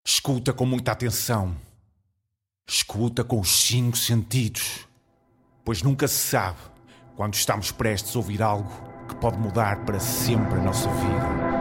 Escuta com muita atenção. Escuta com os 5 sentidos. Pois nunca se sabe quando estamos prestes a ouvir algo que pode mudar para sempre a nossa vida.